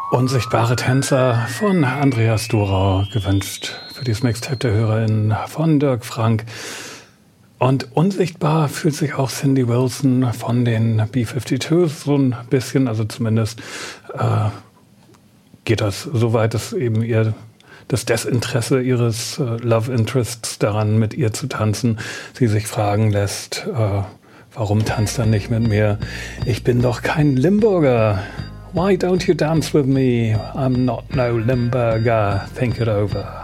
Unsichtbare Tänzer von Andreas Dorau, gewünscht für dieses Mixtape der HörerInnen von Dirk Frank. Und unsichtbar fühlt sich auch Cindy Wilson von den B-52s so ein bisschen, also zumindest geht das so weit, dass eben ihr das Desinteresse ihres Love Interests daran, mit ihr zu tanzen, sie sich fragen lässt, warum tanzt er nicht mit mir? Ich bin doch kein Limburger. Why don't you dance with me? I'm not no Limburger. Think it over.